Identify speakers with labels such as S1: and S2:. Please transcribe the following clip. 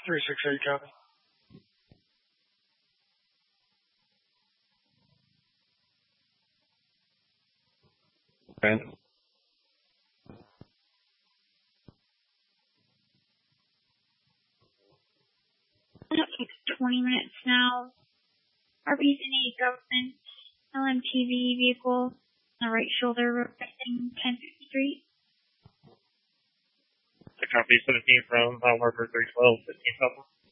S1: 368 copy.
S2: Random.
S3: It'll take 20 minutes now. RB's in a government LMTV vehicle on the right shoulder requesting 10th Street.
S4: The copy 17 from mile marker 312, 15 South.